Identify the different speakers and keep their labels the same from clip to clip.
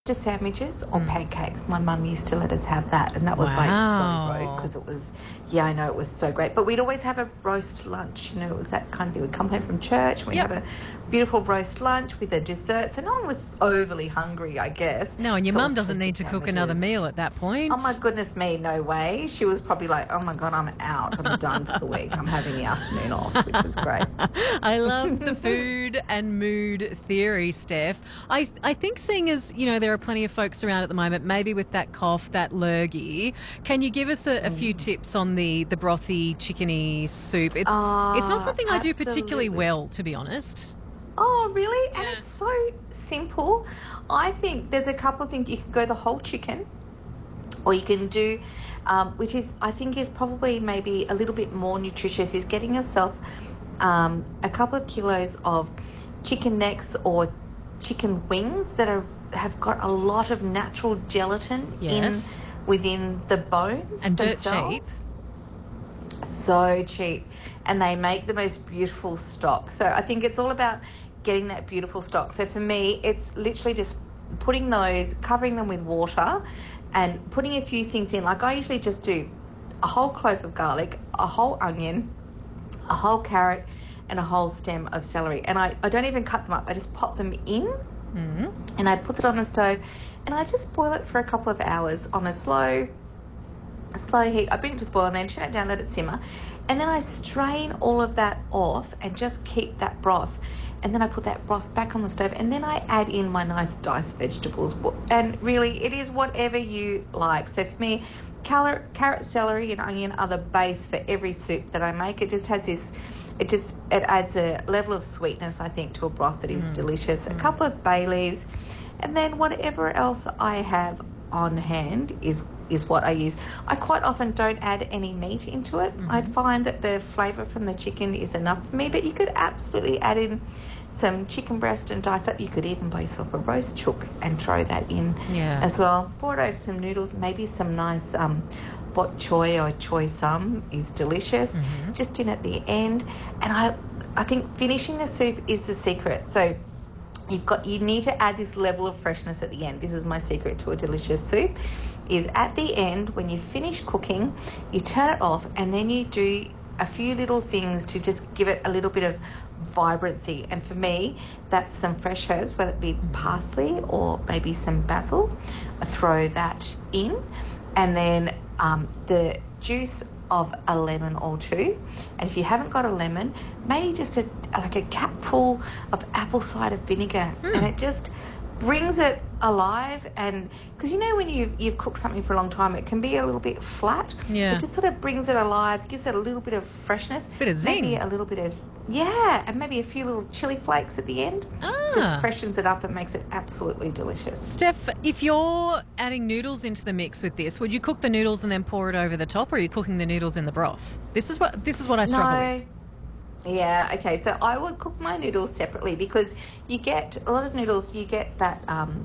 Speaker 1: sandwiches or pancakes. My mum used to let us have that, and that was like so
Speaker 2: Wow.
Speaker 1: rogue because it was, yeah, I know it was so great. But we'd always have a roast lunch. You know, it was that kind of thing. We'd come home from church, and we'd
Speaker 2: Yep.
Speaker 1: have a beautiful roast lunch with a dessert. So no one was overly hungry, I guess.
Speaker 2: No, and your
Speaker 1: So it
Speaker 2: mum
Speaker 1: was
Speaker 2: doesn't
Speaker 1: toasted
Speaker 2: need to cook another
Speaker 1: sandwiches.
Speaker 2: meal at that point.
Speaker 1: Oh my goodness me, no way. She was probably like, oh my God, I'm out. I'm done for the week. I'm having the afternoon off, which was great.
Speaker 2: I love the food and mood theory, Steph. I think seeing as, there are plenty of folks around at the moment, maybe with that cough, that lurgy, can you give us a few tips on the brothy chickeny soup? It's not something I do particularly
Speaker 1: Absolutely.
Speaker 2: well, to be honest.
Speaker 1: Oh, really? And
Speaker 2: Yeah.
Speaker 1: it's so simple. I think there's a couple of things. You can go the whole chicken, or you can do, which is, I think, is probably maybe a little bit more nutritious, is getting yourself a couple of kilos of chicken necks or chicken wings that have got a lot of natural gelatin
Speaker 2: Yes.
Speaker 1: within the bones
Speaker 2: And dirt
Speaker 1: themselves. So cheap, and they make the most beautiful stock. So I think it's all about getting that beautiful stock. So for me, it's literally just putting those, covering them with water, and putting a few things in. Like I usually just do a whole clove of garlic, a whole onion, a whole carrot, and a whole stem of celery. And I don't even cut them up. I just pop them in, and I put it on the stove, and I just boil it for a couple of hours on a slow heat. I bring it to the boil and then turn it down, let it simmer, and then I strain all of that off and just keep that broth. And then I put that broth back on the stove, and then I add in my nice diced vegetables. And really, it is whatever you like. So for me, carrot, celery, and onion are the base for every soup that I make. It just has this. It adds a level of sweetness, I think, to a broth that is delicious. A couple of bay leaves, and then whatever else I have on hand is what I use. I quite often don't add any meat into it. I find that the flavour from the chicken is enough for me, but you could absolutely add in some chicken breast and dice up. You could even buy yourself a roast chook and throw that in as well. Pour it over some noodles, maybe some nice bok choy or choy sum is delicious, just in at the end. And I think finishing the soup is the secret. So you need to add this level of freshness at the end. This is my secret to a delicious soup, is at the end when you finish cooking, you turn it off, and then you do a few little things to just give it a little bit of vibrancy. And for me, that's some fresh herbs, whether it be parsley or maybe some basil. I throw that in, and then the juice of a lemon or two. And if you haven't got a lemon, maybe just a capful of apple cider vinegar, and it just brings it alive. And because when you've cooked something for a long time, it can be a little bit flat.
Speaker 2: Yeah.
Speaker 1: It just sort of brings it alive, gives it a little bit of freshness,
Speaker 2: Bit of zing.
Speaker 1: maybe a little bit of and maybe a few little chili flakes at the end. Just freshens it up and makes it absolutely delicious.
Speaker 2: Steph, if you're adding noodles into the mix with this, would you cook the noodles and then pour it over the top, or are you cooking the noodles in the broth? This is what I struggle with.
Speaker 1: Yeah, okay. So I would cook my noodles separately, because you get a lot of noodles, you get that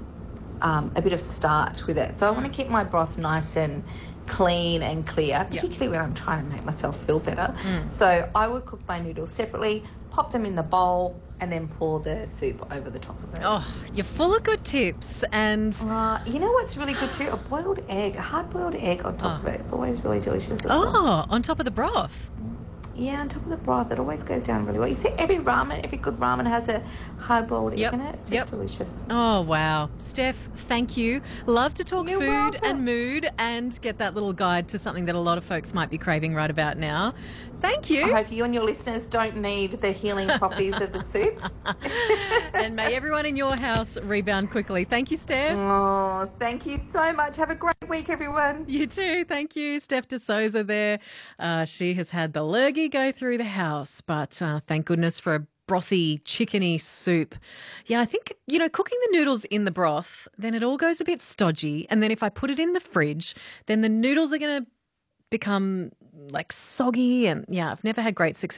Speaker 1: a bit of starch with it. So I want to keep my broth nice and clean and clear, particularly when I'm trying to make myself feel better. So I would cook my noodles separately, pop them in the bowl, and then pour the soup over the top of it.
Speaker 2: Oh, you're full of good tips. And
Speaker 1: you know what's really good too? A hard-boiled egg on top of it. It's always really delicious as well.
Speaker 2: on top of the broth.
Speaker 1: Yeah, on top of the broth. It always goes down really well. You see, every good ramen has a hard-boiled egg in it. It's just delicious.
Speaker 2: Oh, wow. Steph, thank you. Love to talk
Speaker 1: You're
Speaker 2: food
Speaker 1: welcome.
Speaker 2: and mood and get that little guide to something that a lot of folks might be craving right about now. Thank you.
Speaker 1: I hope you and your listeners don't need the healing properties of the soup.
Speaker 2: And may everyone in your house rebound quickly. Thank you, Steph.
Speaker 1: Oh, thank you so much. Have a great week, everyone.
Speaker 2: You too. Thank you. Steph De Souza there. She has had the lurgy go through the house, but thank goodness for a brothy, chickeny soup. Yeah, I think, cooking the noodles in the broth, then it all goes a bit stodgy. And then if I put it in the fridge, then the noodles are going to become like soggy. And yeah, I've never had great success